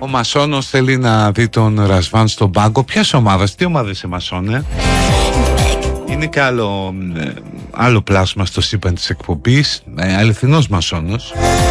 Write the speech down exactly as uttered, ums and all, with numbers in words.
μασόνος θέλει να δει τον Ρασβάν στον πάγκο. Ποιας ομάδας, τι ομάδα είσαι μασόνε? Είναι και άλλο, άλλο πλάσμα στο σύμπαν της εκπομπής, ε, αληθινός μασόνος.